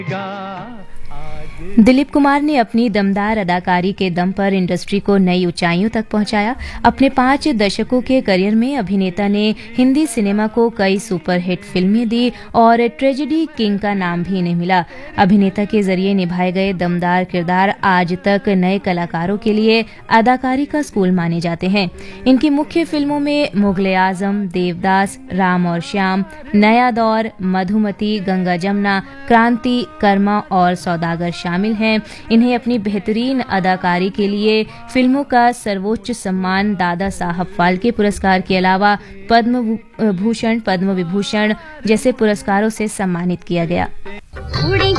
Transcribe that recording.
दिलीप कुमार ने अपनी दमदार अदाकारी के दम पर इंडस्ट्री को नई ऊंचाइयों तक पहुंचाया। अपने 5 दशकों के करियर में अभिनेता ने हिंदी सिनेमा को कई सुपरहिट फिल्में दी और ट्रेजेडी किंग का नाम भी इन्हें मिला। अभिनेता के जरिए निभाए गए दमदार किरदार आज तक नए कलाकारों के लिए अदाकारी का स्कूल माने जाते हैं। इनकी मुख्य फिल्मों में मुगल-ए-आजम, देवदास, राम और श्याम, नया दौर, मधुमती, गंगा जमुना, क्रांति, कर्मा और सौदागर शामिल हैं। इन्हें अपनी बेहतरीन अदाकारी के लिए फिल्मों का सर्वोच्च सम्मान दादा साहब फाल्के पुरस्कार के अलावा पद्म भूषण, पद्म विभूषण जैसे पुरस्कारों से सम्मानित किया गया।